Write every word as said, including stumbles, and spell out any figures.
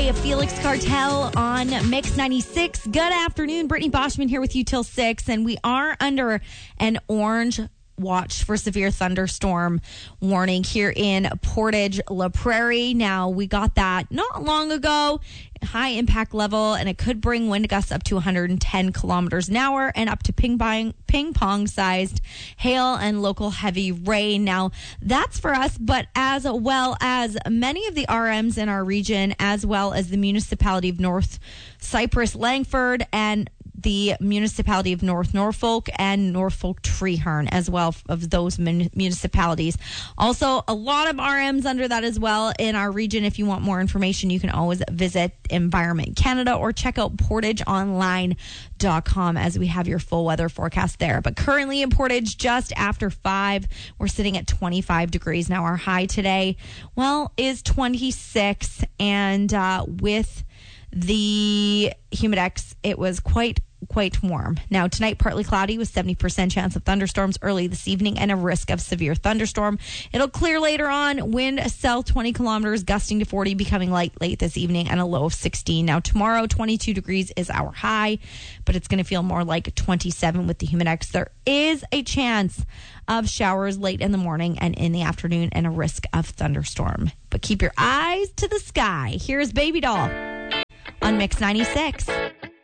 the Felix Cartel on Mix ninety-six. Good afternoon. Brittany Boschman here with you till six, and we are under an orange watch for severe thunderstorm warning here in Portage La Prairie. Now, we got that not long ago, high impact level, and it could bring wind gusts up to one hundred ten kilometers an hour and up to ping pong, ping pong sized hail and local heavy rain. Now, that's for us, but as well as many of the R Ms in our region, as well as the municipality of North Cypress Langford and the municipality of North Norfolk and Norfolk Treeherne as well, of those mun- municipalities. Also, a lot of R Ms under that as well in our region. If you want more information, you can always visit Environment Canada or check out portage online dot com as we have your full weather forecast there. But currently in Portage, just after five, we're sitting at twenty-five degrees. Now, our high today, well, is twenty-six, and uh, with the Humidex, it was quite quite warm. Now, tonight, partly cloudy with seventy percent chance of thunderstorms early this evening and a risk of severe thunderstorm. It'll clear later on. Wind south twenty kilometers, gusting to forty, becoming light late this evening, and a low of sixteen. Now, tomorrow, twenty-two degrees is our high, but it's going to feel more like twenty-seven with the Humidex. There is a chance of showers late in the morning and in the afternoon and a risk of thunderstorm. But keep your eyes to the sky. Here's Baby Doll on Mix ninety-six.